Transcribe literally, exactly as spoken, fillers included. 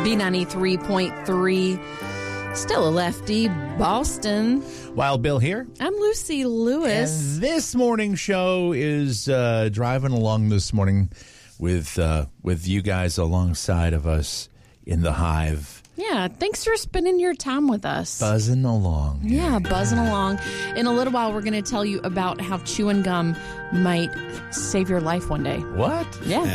B ninety-three point three. Still a lefty, Boston. Wild Bill here. I'm Lucy Lewis. And this morning show is uh, driving along this morning with uh, with you guys alongside of us in the hive. Yeah, thanks for spending your time with us. Buzzing along. Yeah, buzzing along. In a little while, we're going to tell you about how chewing gum might save your life one day. What? Yeah.